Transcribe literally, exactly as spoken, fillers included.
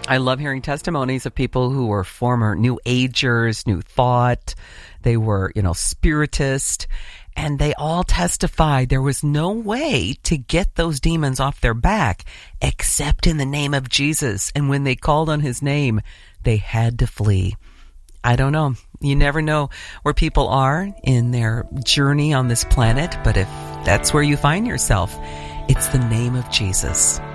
I love hearing testimonies of people who were former New Agers, New Thought. They were, you know, Spiritist, and they all testified there was no way to get those demons off their back except in the name of Jesus. And when they called on his name, they had to flee. I don't know. You never know where people are in their journey on this planet, but if that's where you find yourself, it's the name of Jesus.